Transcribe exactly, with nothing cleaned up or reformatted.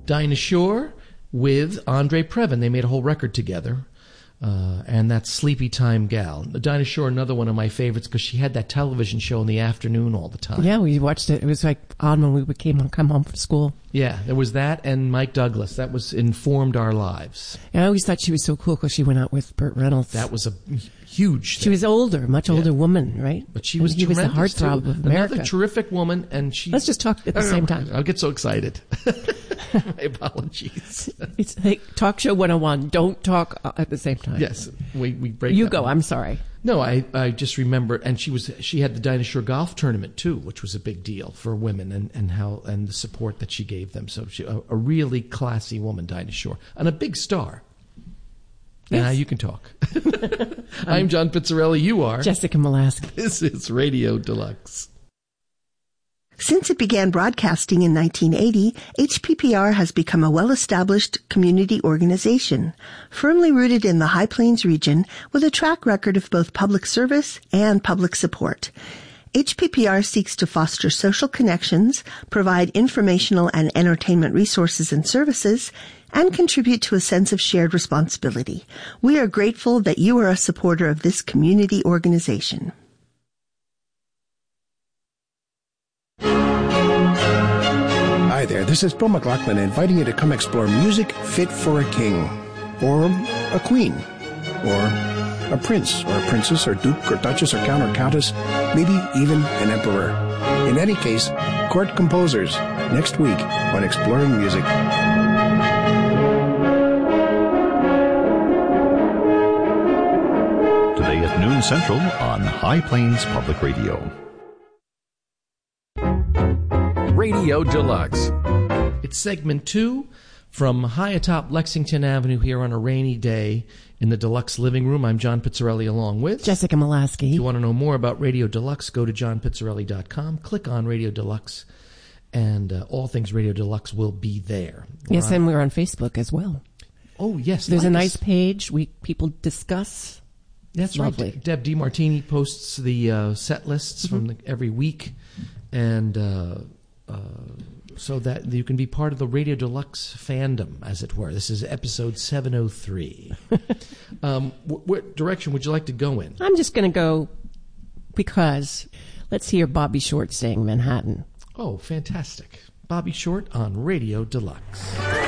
Dinah Shore with Andre Previn. They made a whole record together. Uh, and that's Sleepy Time Gal. Dinah Shore, another one of my favorites, because she had that television show in the afternoon all the time. Yeah, we watched it. It was like on when we came come home from school. Yeah, there was that and Mike Douglas. That was informed our lives. And I always thought she was so cool because she went out with Burt Reynolds. That was a huge thing. She was older, much older yeah. woman, right? But she was and he was the heartthrob too. of America. Another terrific woman, and she. Let's just talk at the same time. I'll get so excited. My apologies. It's like Talk Show one oh one. Don't talk at the same time. Yes, we we break. You that go. one. I'm sorry. No, I, I just remember, and she was she had the Dinah Shore golf tournament too, which was a big deal for women, and, and how and the support that she gave them. So she, a, a really classy woman, Dinah Shore, and a big star. Yes. Now you can talk. I'm John Pizzarelli. You are Jessica Molaski. This is Radio Deluxe. Since it began broadcasting in nineteen eighty, H P P R has become a well-established community organization, firmly rooted in the High Plains region with a track record of both public service and public support. H P P R seeks to foster social connections, provide informational and entertainment resources and services, and contribute to a sense of shared responsibility. We are grateful that you are a supporter of this community organization. Hi there, this is Bill McLaughlin inviting you to come explore music fit for a king, or a queen, or a prince, or a princess, or duke, or duchess, or count, or countess, maybe even an emperor. In any case, court composers, next week on Exploring Music. Today at noon Central on High Plains Public Radio. Radio Deluxe. It's segment two from high atop Lexington Avenue here on a rainy day in the Deluxe living room. I'm John Pizzarelli along with Jessica Molaski. If you want to know more about Radio Deluxe, go to john pizzarelli dot com, click on Radio Deluxe, and uh, all things Radio Deluxe will be there. We're yes, on, and we're on Facebook as well. Oh, yes. There's like a nice us. page. We people discuss. That's Lovely. right. Deb DiMartini posts the uh, set lists mm-hmm. from the, every week, and uh, uh, so that you can be part of the Radio Deluxe fandom, as it were. This is episode seven oh three. um, wh- what direction would you like to go in? I'm just going to go because let's hear Bobby Short sing Manhattan. Oh, fantastic. Bobby Short on Radio Deluxe.